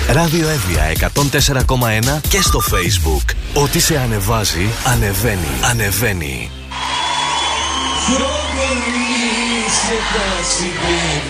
Ράδιο Εύβοια 104,1 και στο Facebook. Ό,τι σε ανεβάζει, ανεβαίνει. Ανεβαίνει.